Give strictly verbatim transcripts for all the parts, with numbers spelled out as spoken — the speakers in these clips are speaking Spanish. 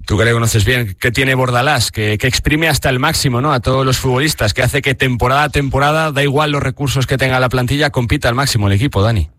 Tú que le conoces bien, ¿qué tiene Bordalás? Que, que exprime hasta el máximo, ¿no?, a todos los futbolistas, que hace que temporada a temporada, da igual los recursos que tenga la plantilla, compita al máximo el equipo, Dani.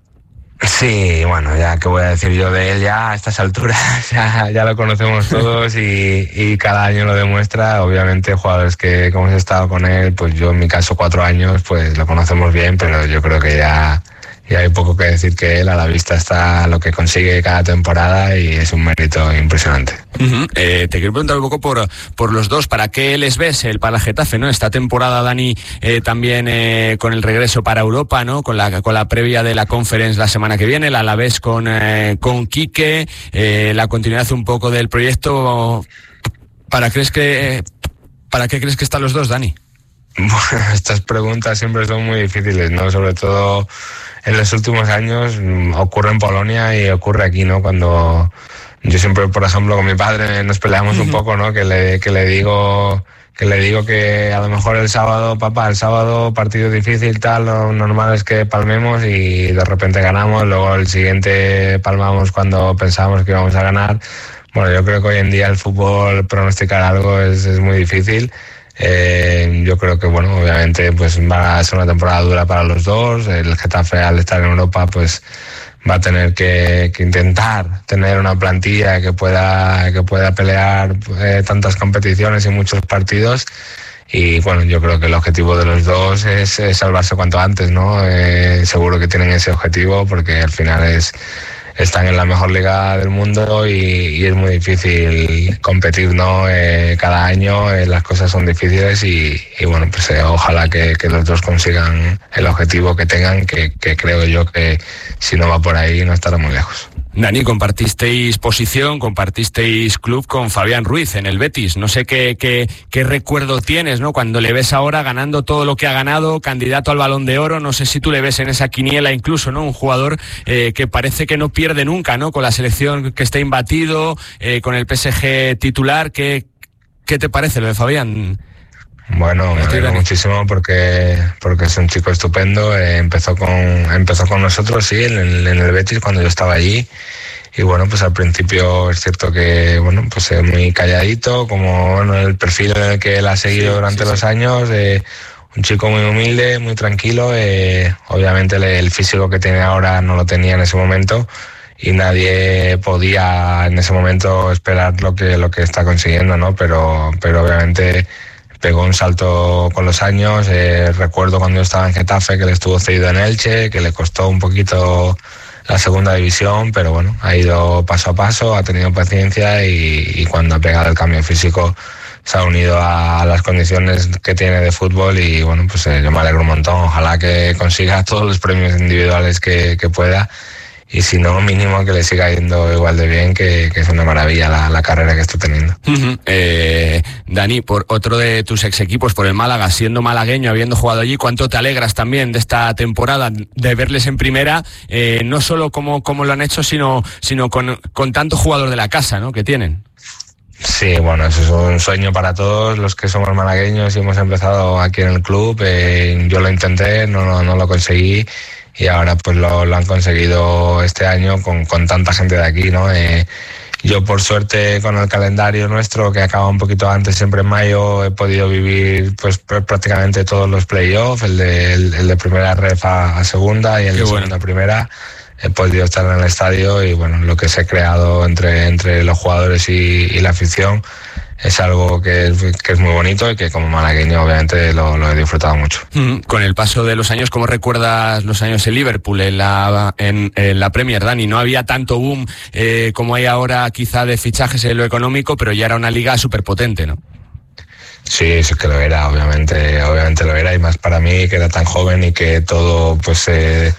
Sí, bueno, ya qué voy a decir yo de él ya a estas alturas, ya, ya lo conocemos todos y, y cada año lo demuestra. Obviamente jugadores que como hemos estado con él, pues yo en mi caso cuatro años, pues lo conocemos bien, pero yo creo que ya, ya hay poco que decir que él, a la vista está lo que consigue cada temporada y es un mérito impresionante. Uh-huh. Eh, te quiero preguntar un poco por, por los dos, ¿para qué les ves el para Getafe, ¿no? Esta temporada, Dani, eh, también eh, con el regreso para Europa, ¿no? Con la, con la previa de la Conference la semana que viene, la Alavés con, eh, con Quique, eh, la continuidad un poco del proyecto. ¿Para, crees que, ¿Para qué crees que están los dos, Dani? Bueno, estas preguntas siempre son muy difíciles, ¿no? Sobre todo en los últimos años ocurre en Polonia y ocurre aquí, ¿no? Cuando yo siempre, por ejemplo, con mi padre nos peleamos un poco, ¿no? Que le, que le digo que le digo que a lo mejor el sábado, papá, el sábado partido difícil, tal, lo normal es que palmemos y de repente ganamos, luego el siguiente palmamos cuando pensábamos que íbamos a ganar. Bueno, yo creo que hoy en día el fútbol pronosticar algo es, es muy difícil. Eh, yo creo que, bueno, obviamente pues va a ser una temporada dura para los dos. El Getafe, al estar en Europa, pues va a tener que, que intentar tener una plantilla que pueda que pueda pelear eh, tantas competiciones y muchos partidos. Y bueno, yo creo que el objetivo de los dos es, es salvarse cuanto antes, ¿no? Eh, seguro que tienen ese objetivo porque al final es están en la mejor liga del mundo y, y es muy difícil competir, ¿no? Eh, cada año eh, las cosas son difíciles y, y bueno, pues eh, ojalá que, que los dos consigan el objetivo que tengan, que, que creo yo que si no va por ahí no estará muy lejos. Dani, compartisteis posición, compartisteis club con Fabián Ruiz en el Betis. No sé qué, qué, qué recuerdo tienes, ¿no? Cuando le ves ahora ganando todo lo que ha ganado, candidato al Balón de Oro. No sé si tú le ves en esa quiniela incluso, ¿no? Un jugador eh, que parece que no pierde nunca, ¿no? Con la selección que está imbatido, eh, con el P S G titular. ¿Qué, qué te parece lo de Fabián? Bueno, me alegro muchísimo porque porque es un chico estupendo. Eh, empezó con empezó con nosotros, sí, en el, en el Betis cuando yo estaba allí. Y bueno, pues al principio es cierto que, bueno, pues es muy calladito, como bueno, el perfil en el que él ha seguido sí, durante sí, los sí. años. Eh, un chico muy humilde, muy tranquilo. Eh, obviamente el, el físico que tiene ahora no lo tenía en ese momento. Y nadie podía en ese momento esperar lo que lo que está consiguiendo, ¿no? Pero, pero obviamente pegó un salto con los años. Eh, recuerdo cuando yo estaba en Getafe que le estuvo cedido en Elche, que le costó un poquito la segunda división, pero bueno, ha ido paso a paso, ha tenido paciencia y, y cuando ha pegado el cambio físico se ha unido a las condiciones que tiene de fútbol y bueno, pues eh, yo me alegro un montón. Ojalá que consiga todos los premios individuales que, que pueda. Y si no, mínimo que le siga yendo igual de bien, que, que es una maravilla la, la carrera que está teniendo. Uh-huh. Eh, Dani, por otro de tus ex equipos, por el Málaga, siendo malagueño, habiendo jugado allí, ¿cuánto te alegras también de esta temporada, de verles en primera, eh, no solo como, como lo han hecho, sino, sino con, con tanto jugador de la casa, ¿no?, que tienen? Sí, bueno, eso es un sueño para todos los que somos malagueños y hemos empezado aquí en el club. Eh, yo lo intenté, no, no, no lo conseguí. Y ahora pues lo, lo han conseguido este año con, con tanta gente de aquí, ¿no? Eh, yo por suerte con el calendario nuestro que acaba un poquito antes, siempre en mayo, he podido vivir pues prácticamente todos los playoffs, el de, el, el de primera ref a, a segunda y el Qué de bueno. segunda a primera. He podido estar en el estadio y bueno, lo que se ha creado entre, entre los jugadores y, y la afición es algo que es, que es muy bonito y que como malagueño obviamente lo, lo he disfrutado mucho. Mm, con el paso de los años, ¿cómo recuerdas los años en Liverpool, en la, en, en la Premier, Dani? No había tanto boom eh, como hay ahora quizá de fichajes en lo económico, pero ya era una liga súper potente, ¿no? Sí, sí que lo era, obviamente, obviamente lo era, y más para mí que era tan joven y que todo pues eh,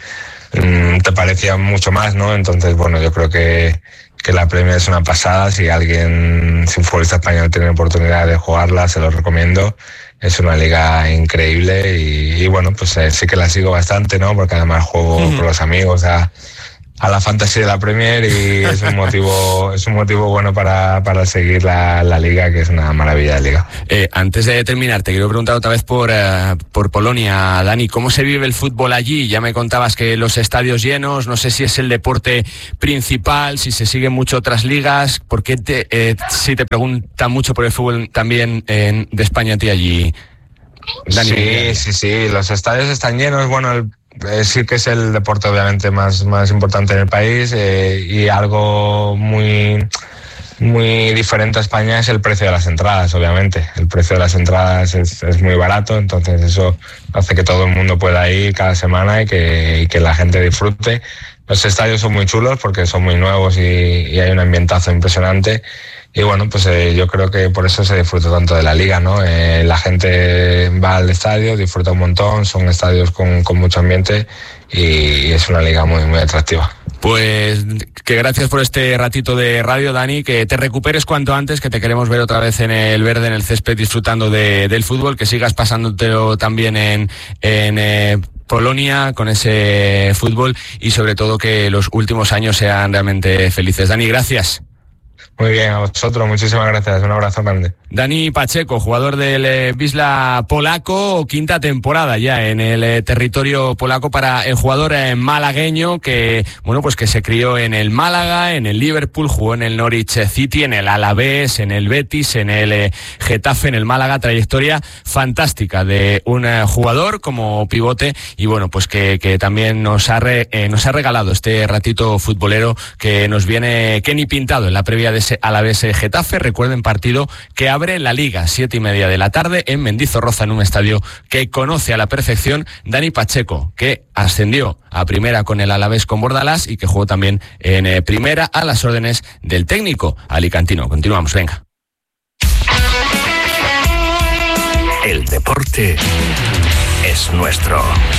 te parecía mucho más, ¿no? Entonces, bueno, yo creo que que la Premier es una pasada. Si alguien, si un futbolista español tiene oportunidad de jugarla, se lo recomiendo. Es una liga increíble y, y bueno, pues eh, sí que la sigo bastante, ¿no? Porque además juego uh-huh. con los amigos a, a la fantasy de la Premier y es un motivo es un motivo bueno para, para seguir la, la liga, que es una maravilla de liga. Eh, antes de terminar, te quiero preguntar otra vez por, uh, por Polonia, Dani, ¿cómo se vive el fútbol allí? Ya me contabas que los estadios llenos, no sé si es el deporte principal, si se siguen mucho otras ligas, ¿por qué te, eh, si te preguntan mucho por el fútbol también eh, de España a ti allí, Dani? Sí, sí, sí, los estadios están llenos, bueno, el Eh, sí que es el deporte obviamente más, más importante en el país eh, y algo muy, muy diferente a España es el precio de las entradas, obviamente. El precio de las entradas es, es muy barato, entonces eso hace que todo el mundo pueda ir cada semana y que, y que la gente disfrute. Los estadios son muy chulos porque son muy nuevos y, y hay un ambientazo impresionante. Y bueno, pues eh, yo creo que por eso se disfruta tanto de la liga, ¿no? Eh, la gente va al estadio, disfruta un montón, son estadios con, con mucho ambiente y, y es una liga muy, muy atractiva. Pues que gracias por este ratito de radio, Dani, que te recuperes cuanto antes, que te queremos ver otra vez en el verde, en el césped, disfrutando de, del fútbol, que sigas pasándotelo también en... en eh, Polonia con ese fútbol y sobre todo que los últimos años sean realmente felices. Dani, gracias. Muy bien, a vosotros, muchísimas gracias, un abrazo grande. Dani Pacheco, jugador del eh, Wisla polaco, quinta temporada ya en el eh, territorio polaco para el jugador eh, malagueño que, bueno, pues que se crió en el Málaga, en el Liverpool, jugó en el Norwich City, en el Alavés, en el Betis, en el eh, Getafe, en el Málaga, trayectoria fantástica de un eh, jugador como pivote y bueno, pues que, que también nos ha, re, eh, nos ha regalado este ratito futbolero que nos viene Kenny pintado en la previa de ese Alavés Getafe. Recuerden, partido que abre la Liga, siete y media de la tarde en Mendizorroza, en un estadio que conoce a la perfección Dani Pacheco, que ascendió a primera con el Alavés con Bordalás y que jugó también en eh, primera a las órdenes del técnico alicantino. Continuamos, venga. El deporte es nuestro.